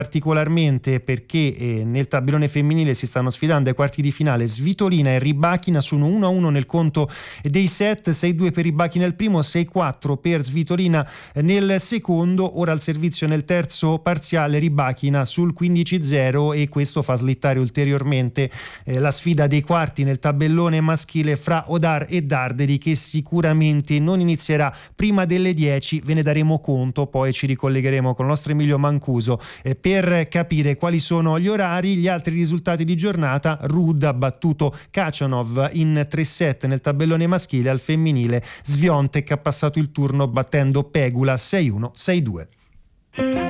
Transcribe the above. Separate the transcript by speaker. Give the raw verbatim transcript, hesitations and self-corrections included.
Speaker 1: particolarmente perché eh, nel tabellone femminile si stanno sfidando ai quarti di finale Svitolina e Rybakina, sono uno a uno nel conto dei set, sei due per Rybakina nel primo, sei quattro per Svitolina nel secondo. Ora al servizio nel terzo parziale Rybakina sul quindici zero, e questo fa slittare ulteriormente eh, la sfida dei quarti nel tabellone maschile fra Odar e Darderi, che sicuramente non inizierà prima delle dieci. Ve ne daremo conto, poi ci ricollegheremo con il nostro Emilio Mancuso eh, per capire quali sono gli orari. Gli altri risultati di giornata: Ruud ha battuto Khachanov in tre set nel tabellone maschile. Al femminile Swiatek ha passato il turno battendo Pegula sei uno sei due.